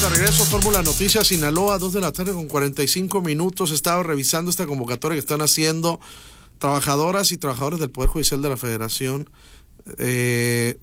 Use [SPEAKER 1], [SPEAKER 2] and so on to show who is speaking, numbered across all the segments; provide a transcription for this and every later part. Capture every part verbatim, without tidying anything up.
[SPEAKER 1] Estamos de regreso, Fórmula Noticias Sinaloa, dos de la tarde con cuarenta y cinco minutos. Estaba revisando esta convocatoria que están haciendo trabajadoras y trabajadores del Poder Judicial de la Federación. Eh,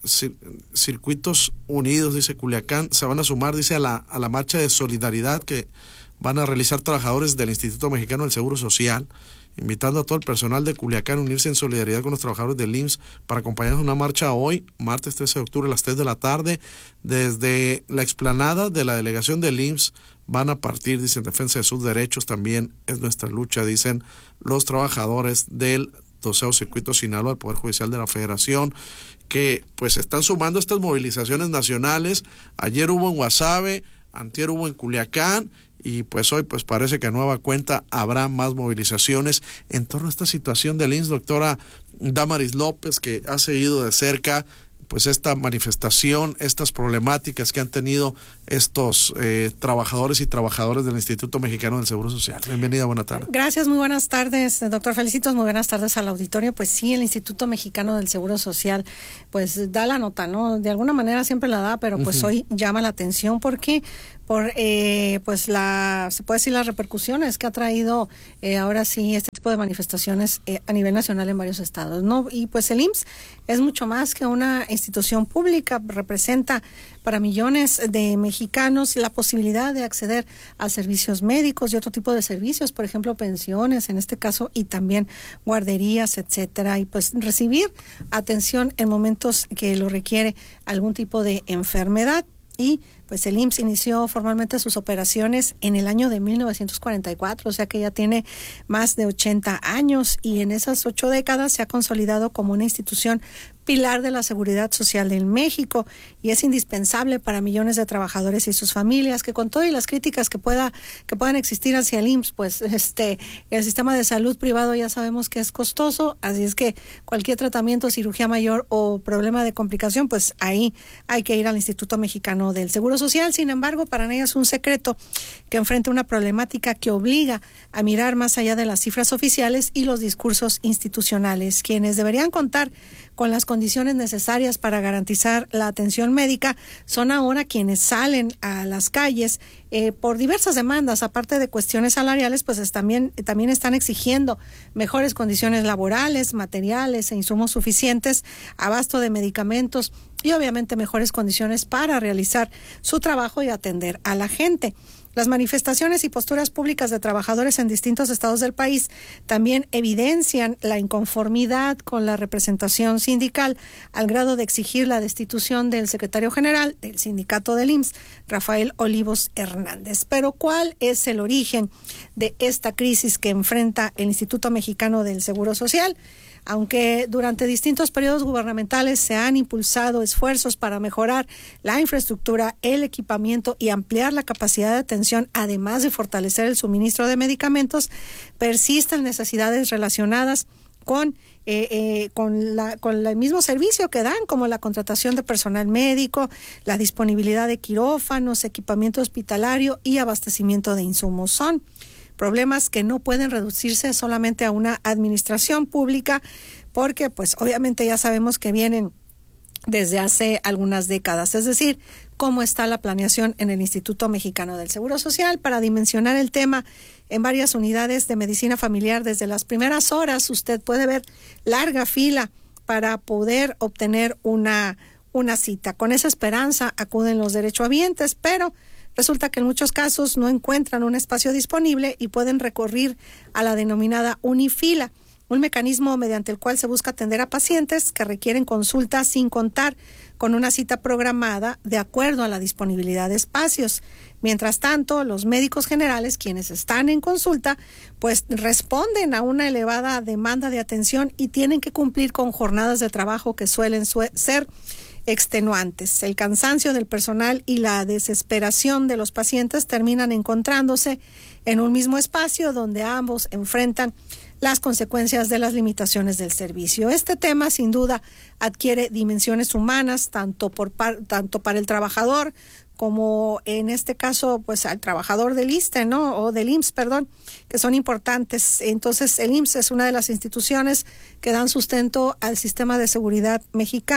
[SPEAKER 1] Circuitos Unidos, dice Culiacán, se van a sumar, dice, a la, a la marcha de solidaridad que van a realizar trabajadores del Instituto Mexicano del Seguro Social, invitando a todo el personal de Culiacán a unirse en solidaridad con los trabajadores del I M S S para acompañarnos en una marcha hoy, martes trece de octubre a las tres de la tarde, desde la explanada de la delegación del I M S S. Van a partir, dicen, defensa de sus derechos, también es nuestra lucha, dicen los trabajadores del doceavo Circuito Sinaloa del Poder Judicial de la Federación, que pues están sumando estas movilizaciones nacionales. Ayer hubo en Guasave, antier hubo en Culiacán, y pues hoy pues parece que a nueva cuenta habrá más movilizaciones en torno a esta situación del I M S S. Doctora Damaris López, que ha seguido de cerca pues esta manifestación, estas problemáticas que han tenido estos eh, trabajadores y trabajadoras del Instituto Mexicano del Seguro Social. Bienvenida, buena tarde.
[SPEAKER 2] Gracias, muy buenas tardes, doctor Felicitos, muy buenas tardes al auditorio. Pues sí, el Instituto Mexicano del Seguro Social pues da la nota, ¿no? De alguna manera siempre la da, pero pues uh-huh. hoy llama la atención porque por eh, pues la se puede decir las repercusiones que ha traído eh, ahora sí este tipo de manifestaciones eh, a nivel nacional en varios estados, ¿no? Y pues el I M S S es mucho más que una institución pública, representa para millones de mexicanos la posibilidad de acceder a servicios médicos y otro tipo de servicios, por ejemplo, pensiones en este caso, y también guarderías, etcétera, y pues recibir atención en momentos que lo requiere algún tipo de enfermedad. Y pues el I M S S inició formalmente sus operaciones en el año de mil novecientos cuarenta y cuatro, o sea que ya tiene más de ochenta años, y en esas ocho décadas se ha consolidado como una institución pilar de la seguridad social en México, y es indispensable para millones de trabajadores y sus familias, que con todas las críticas que pueda que puedan existir hacia el I M S S, pues este el sistema de salud privado ya sabemos que es costoso, así es que cualquier tratamiento, cirugía mayor o problema de complicación, pues ahí hay que ir al Instituto Mexicano del Seguro Social. Sin embargo, para nadie es un secreto que enfrenta una problemática que obliga a mirar más allá de las cifras oficiales y los discursos institucionales. Quienes deberían contar con las condiciones necesarias para garantizar la atención médica son ahora quienes salen a las calles eh, por diversas demandas, aparte de cuestiones salariales, pues es también, también están exigiendo mejores condiciones laborales, materiales e insumos suficientes, abasto de medicamentos y obviamente mejores condiciones para realizar su trabajo y atender a la gente. Las manifestaciones y posturas públicas de trabajadores en distintos estados del país también evidencian la inconformidad con la representación sindical al grado de exigir la destitución del secretario general del sindicato del I M S S, Rafael Olivos Hernández. Pero ¿cuál es el origen de esta crisis que enfrenta el Instituto Mexicano del Seguro Social? Aunque durante distintos periodos gubernamentales se han impulsado esfuerzos para mejorar la infraestructura, el equipamiento y ampliar la capacidad de atención, además de fortalecer el suministro de medicamentos, persisten necesidades relacionadas con eh, eh, con la con el mismo servicio que dan, como la contratación de personal médico, la disponibilidad de quirófanos, equipamiento hospitalario y abastecimiento de insumos. Son problemas que no pueden reducirse solamente a una administración pública, porque pues obviamente ya sabemos que vienen desde hace algunas décadas. Es decir, cómo está la planeación en el Instituto Mexicano del Seguro Social. Para dimensionar el tema, en varias unidades de medicina familiar, desde las primeras horas usted puede ver larga fila para poder obtener una, una cita. Con esa esperanza acuden los derechohabientes, pero resulta que en muchos casos no encuentran un espacio disponible y pueden recurrir a la denominada unifila, un mecanismo mediante el cual se busca atender a pacientes que requieren consulta sin contar con una cita programada de acuerdo a la disponibilidad de espacios. Mientras tanto, los médicos generales, quienes están en consulta, pues responden a una elevada demanda de atención y tienen que cumplir con jornadas de trabajo que suelen sue- ser extenuantes. El cansancio del personal y la desesperación de los pacientes terminan encontrándose en un mismo espacio donde ambos enfrentan las consecuencias de las limitaciones del servicio. Este tema sin duda adquiere dimensiones humanas tanto por par, tanto para el trabajador como en este caso pues al trabajador del I S S S T E, ¿no? O del I M S S, perdón, que son importantes. Entonces el I M S S S es una de las instituciones que dan sustento al sistema de seguridad mexicano.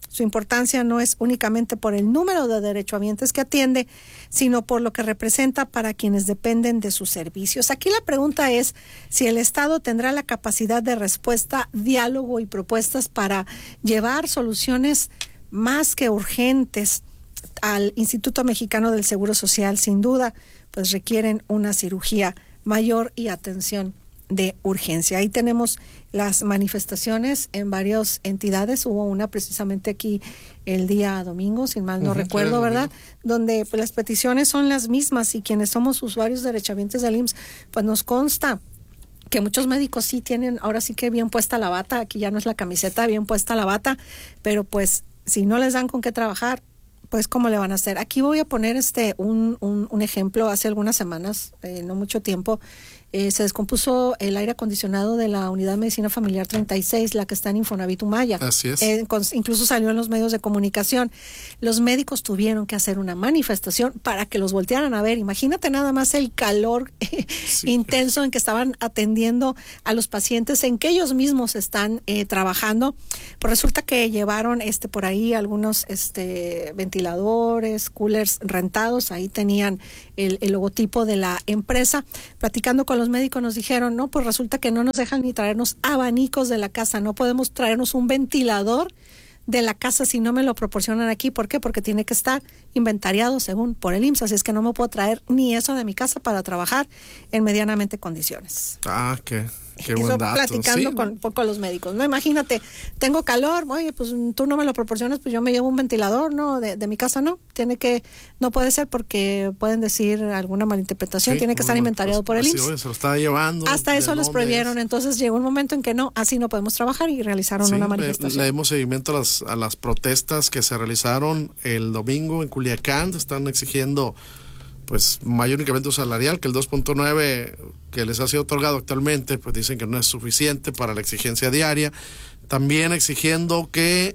[SPEAKER 2] Su importancia no es únicamente por el número de derechohabientes que atiende, sino por lo que representa para quienes dependen de sus servicios. Aquí la pregunta es si el Estado tendrá la capacidad de respuesta, diálogo y propuestas para llevar soluciones más que urgentes al Instituto Mexicano del Seguro Social. Sin duda, pues requieren una cirugía mayor y atención de urgencia. Ahí tenemos las manifestaciones en varias entidades. Hubo una precisamente aquí el día domingo, sin mal no uh-huh, recuerdo, ¿verdad? Donde pues, las peticiones son las mismas, y quienes somos usuarios derechohabientes del I M S S, pues nos consta que muchos médicos sí tienen, ahora sí que bien puesta la bata, aquí ya no es la camiseta, bien puesta la bata, pero pues si no les dan con qué trabajar, pues cómo le van a hacer. Aquí voy a poner este un, un, un ejemplo. Hace algunas semanas, eh, no mucho tiempo, eh, se descompuso el aire acondicionado de la Unidad de Medicina Familiar treinta y seis, la que está en Infonavit Umaya.
[SPEAKER 1] Así es.
[SPEAKER 2] Eh, con, incluso salió en los medios de comunicación. Los médicos tuvieron que hacer una manifestación para que los voltearan a ver. Imagínate nada más el calor sí. intenso en que estaban atendiendo a los pacientes, en que ellos mismos están eh, trabajando. Pues resulta que llevaron este por ahí algunos este ventiladores, coolers rentados. Ahí tenían el, el logotipo de la empresa. Platicando con los médicos nos dijeron, no, pues resulta que no nos dejan ni traernos abanicos de la casa, no podemos traernos un ventilador de la casa si no me lo proporcionan aquí. ¿Por qué? Porque tiene que estar inventariado según por el I M S S, así es que no me puedo traer ni eso de mi casa para trabajar en medianamente condiciones.
[SPEAKER 1] Ah, qué, qué buen
[SPEAKER 2] eso
[SPEAKER 1] dato.
[SPEAKER 2] Platicando
[SPEAKER 1] sí.
[SPEAKER 2] con, con los médicos, no, imagínate, tengo calor, oye, pues tú no me lo proporcionas, pues yo me llevo un ventilador, no, de, de mi casa no, tiene que, no puede ser porque pueden decir alguna malinterpretación, sí, tiene que estar inventariado pues, por el I M S S.
[SPEAKER 1] Sí, se lo estaba llevando.
[SPEAKER 2] Hasta eso les prohibieron, es? Entonces llegó un momento en que no, así no podemos trabajar, y realizaron sí, una manifestación.
[SPEAKER 1] Le, le dimos seguimiento a las, a las protestas que se realizaron el domingo en Culiacán. Están exigiendo pues mayor incremento salarial, que el dos punto nueve que les ha sido otorgado actualmente, pues dicen que no es suficiente para la exigencia diaria. También exigiendo que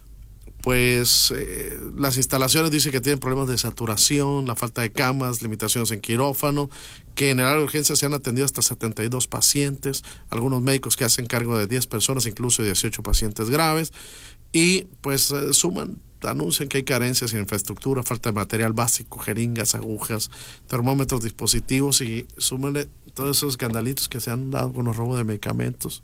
[SPEAKER 1] pues eh, las instalaciones dicen que tienen problemas de saturación, la falta de camas, limitaciones en quirófano, que en el área de urgencia se han atendido hasta setenta y dos pacientes, algunos médicos que hacen cargo de diez personas, incluso dieciocho pacientes graves, y pues eh, suman, anuncian que hay carencias en infraestructura, falta de material básico, jeringas, agujas, termómetros, dispositivos, y súmenle todos esos escandalitos que se han dado con los robos de medicamentos,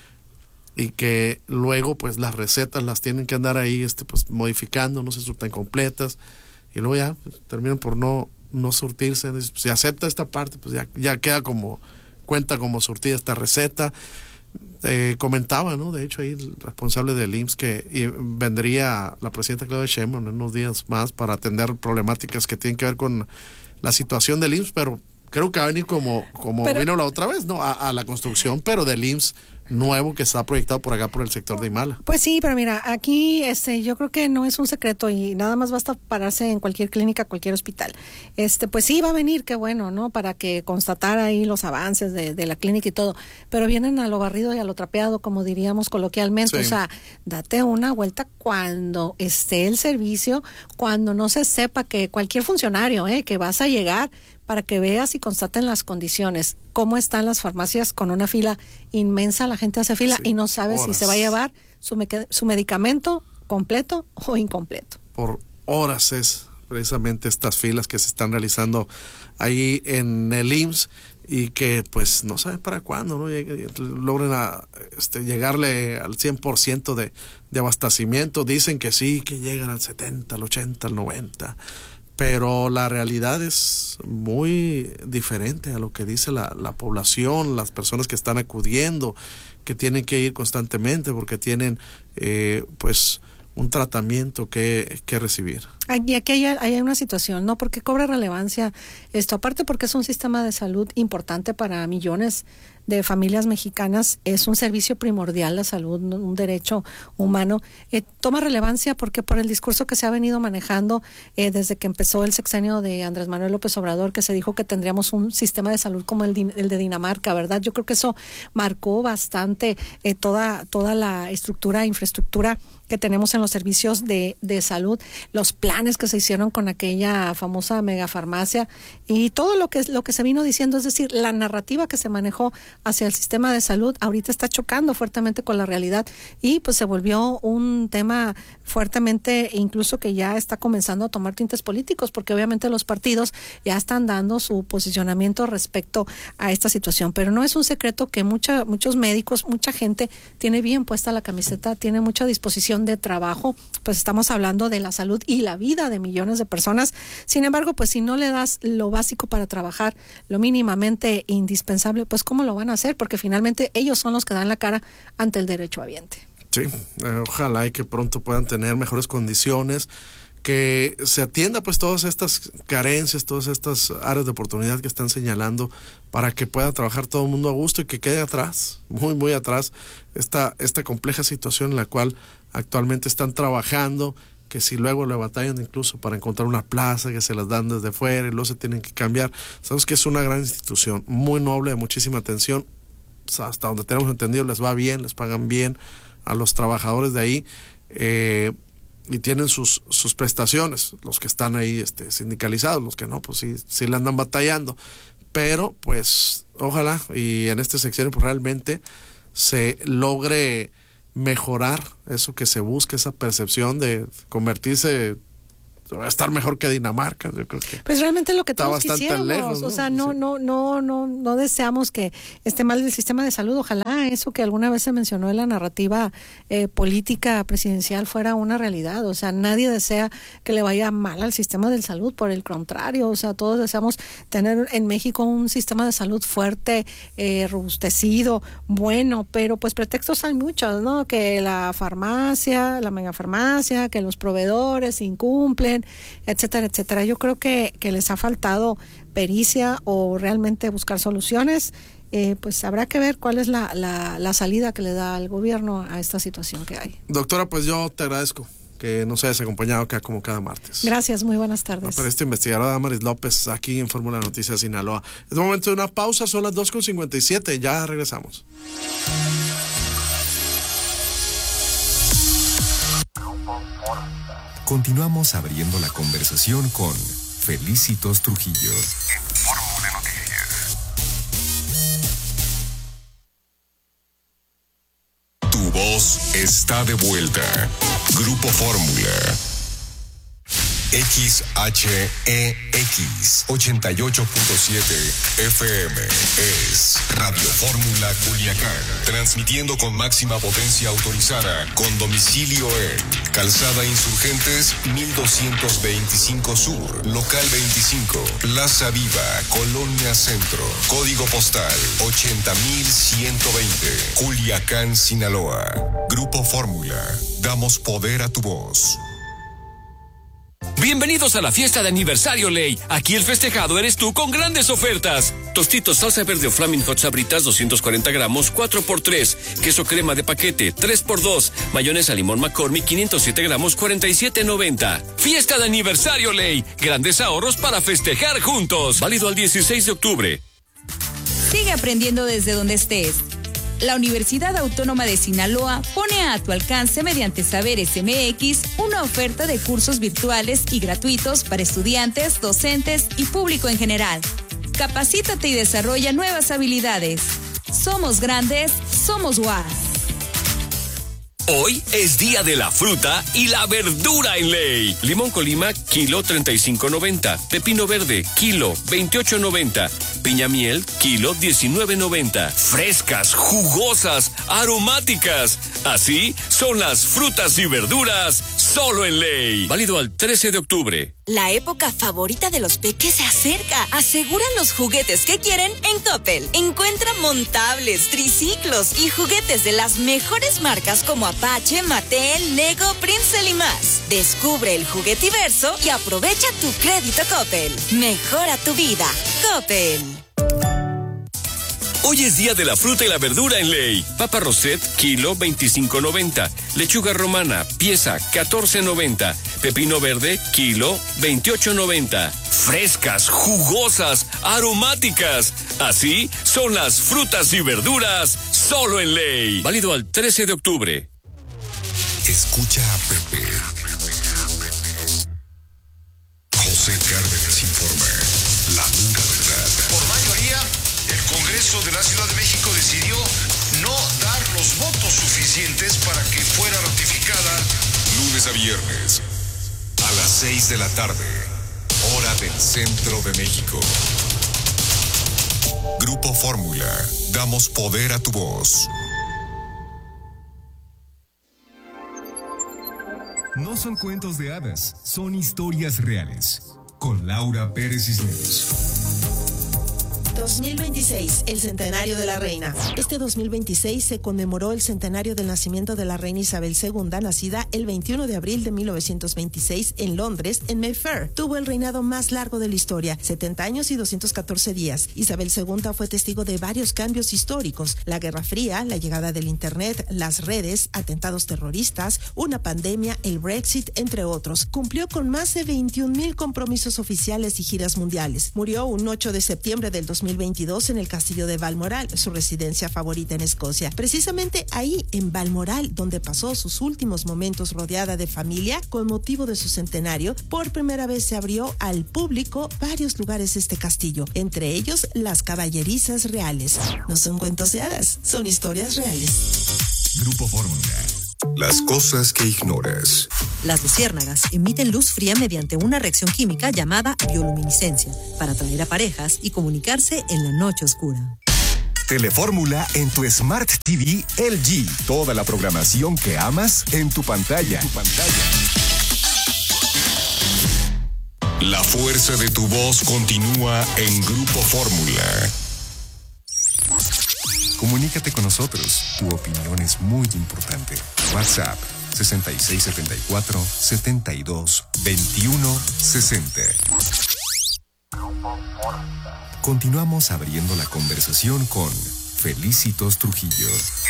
[SPEAKER 1] y que luego pues las recetas las tienen que andar ahí este pues modificando, no se surten completas, y luego ya pues, terminan por no no surtirse. Si acepta esta parte, pues ya, ya queda como, cuenta como surtida esta receta. Eh, comentaba, ¿no? De hecho, ahí el responsable del I M S S que y vendría la presidenta Claudia Sheinbaum en unos días más para atender problemáticas que tienen que ver con la situación del I M S S, pero creo que va a venir como, como pero, vino la otra vez, ¿no? A, a la construcción, pero del I M S S nuevo que está proyectado por acá por el sector de Imala.
[SPEAKER 2] Pues sí, pero mira, aquí este yo creo que no es un secreto y nada más basta pararse en cualquier clínica, cualquier hospital. Este pues sí va a venir, qué bueno, ¿no? Para que constatar ahí los avances de, de la clínica y todo, pero vienen a lo barrido y a lo trapeado, como diríamos coloquialmente. Sí. O sea, date una vuelta cuando esté el servicio, cuando no se sepa que cualquier funcionario, eh, que vas a llegar, para que veas y constaten las condiciones, cómo están las farmacias con una fila inmensa, la gente hace fila sí, y no sabe horas. Si se va a llevar su, me- su medicamento completo o incompleto.
[SPEAKER 1] Por horas es precisamente estas filas que se están realizando ahí en el I M S S y que pues no sabe para cuándo, ¿no? Logren a, este, llegarle al cien por ciento de, de abastecimiento. Dicen que sí, que llegan al setenta, al ochenta, al noventa. Pero la realidad es muy diferente a lo que dice la, la población, las personas que están acudiendo, que tienen que ir constantemente porque tienen eh, pues un tratamiento que, que recibir.
[SPEAKER 2] Y aquí hay, hay una situación, ¿no? Porque cobra relevancia esto, aparte porque es un sistema de salud importante para millones de familias mexicanas, es un servicio primordial la salud, un derecho humano. Eh, toma relevancia porque por el discurso que se ha venido manejando eh, desde que empezó el sexenio de Andrés Manuel López Obrador, que se dijo que tendríamos un sistema de salud como el, el de Dinamarca, ¿verdad? Yo creo que eso marcó bastante eh, toda, toda la estructura, infraestructura que tenemos en los servicios de, de salud, los planes que se hicieron con aquella famosa megafarmacia y todo lo que, lo que se vino diciendo, es decir, la narrativa que se manejó hacia el sistema de salud ahorita está chocando fuertemente con la realidad y pues se volvió un tema fuertemente, incluso que ya está comenzando a tomar tintes políticos, porque obviamente los partidos ya están dando su posicionamiento respecto a esta situación, pero no es un secreto que mucha, muchos médicos, mucha gente tiene bien puesta la camiseta, tiene mucha disposición de trabajo, pues estamos hablando de la salud y la vida de millones de personas. Sin embargo, pues si no le das lo básico para trabajar, lo mínimamente indispensable, pues ¿cómo lo van a hacer? Porque finalmente ellos son los que dan la cara ante el derecho habiente.
[SPEAKER 1] Sí, eh, ojalá y que pronto puedan tener mejores condiciones, que se atienda pues todas estas carencias, todas estas áreas de oportunidad que están señalando para que pueda trabajar todo el mundo a gusto y que quede atrás, muy muy atrás, esta, esta compleja situación en la cual actualmente están trabajando, que si luego le batallan incluso para encontrar una plaza, que se las dan desde fuera y luego se tienen que cambiar. Sabemos que es una gran institución, muy noble, de muchísima atención, hasta donde tenemos entendido les va bien, les pagan bien a los trabajadores de ahí, eh, y tienen sus sus prestaciones, los que están ahí este, sindicalizados, los que no, pues sí, sí le andan batallando, pero pues ojalá y en este sexenio pues realmente se logre mejorar eso que se busca, esa percepción de convertirse, va a estar mejor que Dinamarca. Yo creo que
[SPEAKER 2] pues realmente lo que
[SPEAKER 1] está
[SPEAKER 2] todos
[SPEAKER 1] bastante
[SPEAKER 2] quisiéramos,
[SPEAKER 1] lejos, ¿no?
[SPEAKER 2] O sea, no,
[SPEAKER 1] Sí.
[SPEAKER 2] no, no, no, no deseamos que esté mal el sistema de salud. Ojalá eso que alguna vez se mencionó en la narrativa eh, política presidencial fuera una realidad. O sea, nadie desea que le vaya mal al sistema de salud, por el contrario. O sea, todos deseamos tener en México un sistema de salud fuerte, eh, robustecido, bueno, pero pues pretextos hay muchos, ¿no? Que la farmacia, la megafarmacia, que los proveedores incumplen, etcétera, etcétera. Yo creo que, que les ha faltado pericia o realmente buscar soluciones. Eh, pues habrá que ver cuál es la, la, la salida que le da al gobierno a esta situación que hay.
[SPEAKER 1] Doctora, pues yo te agradezco que nos hayas acompañado acá como cada martes.
[SPEAKER 2] Gracias, muy buenas tardes.
[SPEAKER 1] Para esta investigadora Damaris López aquí en Fórmula Noticias Sinaloa. Es momento de una pausa, son las dos con cincuenta y siete, ya regresamos.
[SPEAKER 3] Continuamos abriendo la conversación con Felicitos Trujillo. En Fórmula Noticias. Tu voz está de vuelta. Grupo Fórmula. X H E X ochenta y ocho punto siete F M es Radio Fórmula Culiacán, transmitiendo con máxima potencia autorizada, con domicilio en Calzada Insurgentes mil doscientos veinticinco Sur, Local veinticinco, Plaza Viva, Colonia Centro, Código Postal ochenta mil ciento veinte, Culiacán, Sinaloa. Grupo Fórmula, damos poder a tu voz.
[SPEAKER 4] Bienvenidos a la fiesta de aniversario Ley. Aquí el festejado eres tú con grandes ofertas. Tostitos salsa verde o Flaming Hot Sabritas doscientos cuarenta gramos, cuatro por tres. Queso crema de paquete, tres por dos. Mayonesa limón McCormick, quinientos siete gramos, cuarenta y siete noventa. Fiesta de aniversario Ley. Grandes ahorros para festejar juntos. Válido al dieciséis de octubre.
[SPEAKER 5] Sigue aprendiendo desde donde estés. La Universidad Autónoma de Sinaloa pone a tu alcance mediante Saberes M X una oferta de cursos virtuales y gratuitos para estudiantes, docentes y público en general. Capacítate y desarrolla nuevas habilidades. Somos grandes, somos U A S.
[SPEAKER 4] Hoy es día de la fruta y la verdura en Ley. Limón Colima, kilo treinta y cinco noventa. Pepino verde, kilo veintiocho noventa. Piña miel, kilo diecinueve noventa. Frescas, jugosas, aromáticas. Así son las frutas y verduras solo en Ley. Válido al trece de octubre.
[SPEAKER 6] La época favorita de los peques se acerca. Aseguran los juguetes que quieren en Coppel. Encuentra montables, triciclos y juguetes de las mejores marcas como Apache, Mattel, Lego, Princeton y más. Descubre el juguetiverso y aprovecha tu crédito Coppel. Mejora tu vida. Coppel.
[SPEAKER 4] Hoy es día de la fruta y la verdura en Ley. Papa Roset, kilo veinticinco noventa. Lechuga romana, pieza catorce noventa. Pepino verde, kilo veintiocho noventa. Frescas, jugosas, aromáticas. Así son las frutas y verduras solo en Ley. Válido al trece de octubre.
[SPEAKER 3] Escucha a Pepe. José Cárdenas informa. La dura verdad.
[SPEAKER 7] Por mayoría, el Congreso de la Ciudad de México decidió no dar los votos suficientes para que fuera ratificada.
[SPEAKER 3] Lunes a viernes, a las seis de la tarde, hora del centro de México. Grupo Fórmula. Damos poder a tu voz.
[SPEAKER 8] No son cuentos de hadas, son historias reales. Con Laura Pérez Cisneros.
[SPEAKER 9] dos mil veintiséis, el centenario de la reina. Este dos mil veintiséis se conmemoró el centenario del nacimiento de la reina Isabel segunda, nacida el veintiuno de abril de mil novecientos veintiséis en Londres, en Mayfair. Tuvo el reinado más largo de la historia, setenta años y doscientos catorce días. Isabel segunda fue testigo de varios cambios históricos: la Guerra Fría, la llegada del Internet, las redes, atentados terroristas, una pandemia, el Brexit, entre otros. Cumplió con más de veintiún mil compromisos oficiales y giras mundiales. Murió un ocho de septiembre del dos mil veintidós en el castillo de Balmoral, su residencia favorita en Escocia. Precisamente ahí, en Balmoral, donde pasó sus últimos momentos rodeada de familia, con motivo de su centenario, por primera vez se abrió al público varios lugares de este castillo, entre ellos las caballerizas reales. No son cuentos de hadas, son historias reales.
[SPEAKER 3] Grupo Fórmula. Las cosas que ignoras.
[SPEAKER 10] Las luciérnagas emiten luz fría mediante una reacción química llamada bioluminiscencia para atraer a parejas y comunicarse en la noche oscura.
[SPEAKER 3] Telefórmula en tu Smart T V L G. Toda la programación que amas en tu pantalla. En tu pantalla. La fuerza de tu voz continúa en Grupo Fórmula. Comunícate con nosotros. Tu opinión es muy importante. WhatsApp sesenta y seis setenta y cuatro, setenta y dos, veintiuno, sesenta. Continuamos abriendo la conversación con Felicitos Trujillo.